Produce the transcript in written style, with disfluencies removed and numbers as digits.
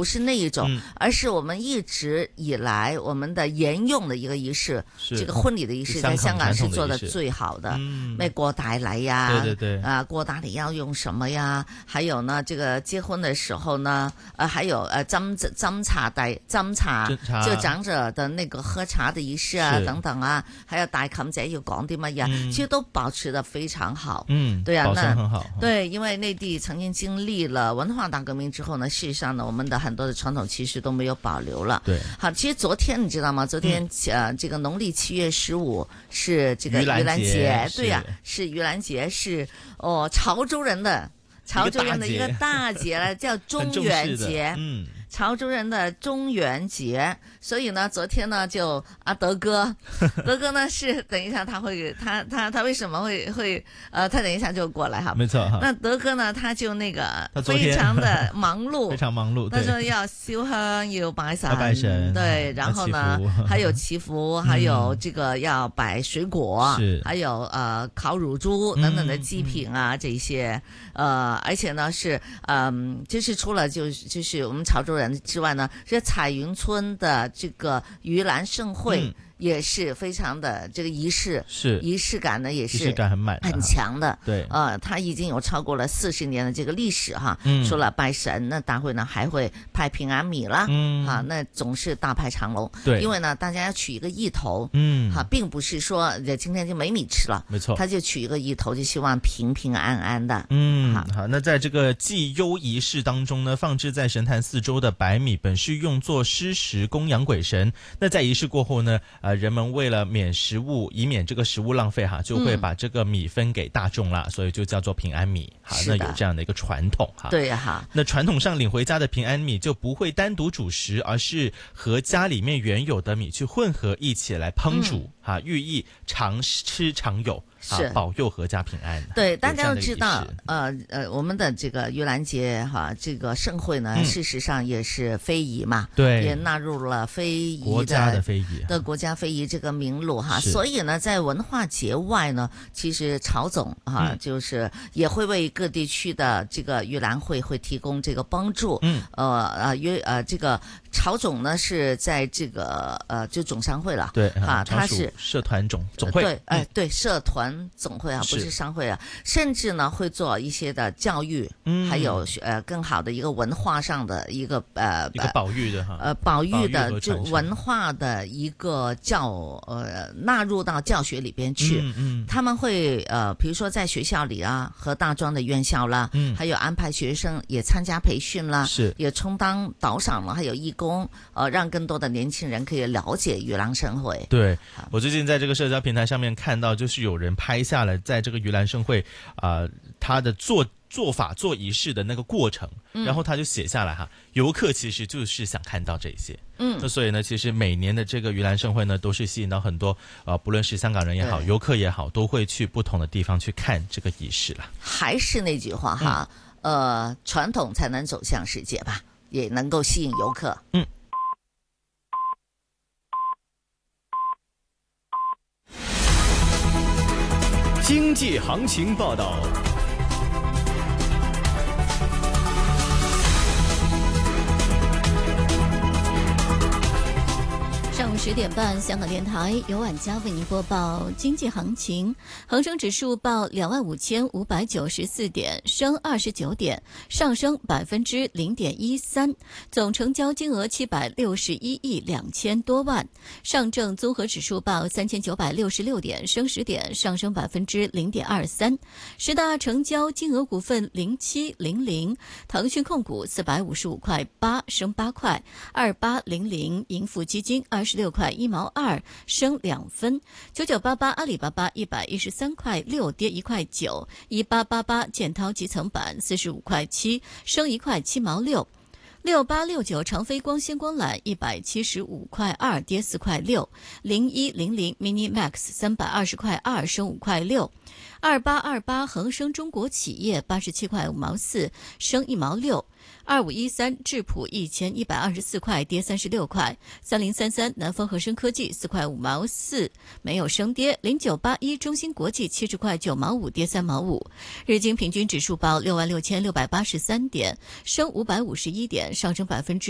不是那一种，而是我们一直以来我们的沿用的一个仪式，这个婚礼的仪式在香港是做的最好的。咩过大礼呀， 对对对， 过大礼要用什么呀？还有呢，这个结婚的时候呢，还有斟茶，就长者的那个喝茶的仪式啊，等等啊，还有大妗姐要講啲乜嘢，其實都保持得非常好。对啊， 保存很好。 对，因为内地曾经经历了文化大革命之后呢，事实上呢，我们的很多的传统其实都没有保留了。 对， 好，其实昨天你知道吗？昨天这个农历7月15是这个盂兰节，对呀，是盂兰节，是潮州人的一个大节了，叫中元节。潮州人的中元节，所以呢，昨天呢就德哥呢是等一下他会他为什么会他等一下就过来哈， 没错哈。 那德哥呢他就那个非常的忙碌， 非常忙碌， 他说要烧香要拜神， 对，然后呢还有祈福，还有这个要摆水果，还有烤乳猪等等的祭品啊这些而且呢是就是除了就是我们潮州人之外呢，这彩云村的这个盂兰盛会也是非常的这个仪式感呢，也是仪式感很强的。 对， 它已经有超过了40年的这个历史哈。除了拜神，那大会呢还会派平安米啦，那总是大排长龙。 对， 因为呢大家要取一个意头，并不是说今天就没米吃了， 没错， 他就取一个意头，就希望平平安安的。 好，那在这个祭幽仪式当中呢，放置在神坛四周的白米本是用作施食供养鬼神，那在仪式过后呢，人们为了以免这个食物浪费哈，就会把这个米分给大众啦，所以就叫做平安米。好，那有这样的一个传统哈。 对哈。 那传统上领回家的平安米就不会单独煮食，而是和家里面原有的米去混合一起来烹煮，寓意常吃常有。是保佑阖家平安。 对，大家都知道，我们的这个盂兰节这个盛会呢，事实上也是非遗嘛， 对， 也纳入了非遗国家的非遗这个名录哈。所以呢，在文化节外呢，其实曹总就是也会为各地区的这个盂兰会提供这个帮助。这个曹总呢是在这个就总商会了， 对他是社团总会， 对，对，社团总会不是商会甚至呢会做一些的教育，还有更好的一个文化上的一个保育的保育的就文化的一个纳入到教学里边去。他们会比如说在学校里和大专的院校啦，还有安排学生也参加培训啦，也充当导赏了，还有义工，让更多的年轻人可以了解盂兰盛会。 对，我最近在这个社交平台上面看到，就是有人拍下了在这个盂兰盛会他的做法做仪式的那个过程，然后他就写下来游客其实就是想看到这些。那所以呢，其实每年的这个盂兰盛会呢，都是吸引到很多不论是香港人也好，游客也好，都会去不同的地方去看这个仪式了。 还是那句话传统才能走向世界吧，也能够吸引游客。 经济行情报道。 上午10点半，香港电台由晚佳为您播报经济行情。恒生指数报25,594点，升29点，上升0.13%，总成交金额761亿2千多万。上证综合指数报3966点，升10点，上升0.23%。十大成交金额股份0700，腾讯控股455块8，升8块；2800盈富基金26块1毛2，升2分；9988阿里巴巴113块6，跌1块9；1888建涛集成板45块7，升1块7毛6；6869长飞光纤光缆175块2，跌4块6；0100 Mini Max 320块2，升5块6；2828恒生中国企业87块5毛4，升1毛6；2513智普1124块，跌36块；3033南方恒生科技4块5毛4，没有升跌；0981中芯国际70块9毛5，跌3毛5。日经平均指数报66,683点，升551点，上升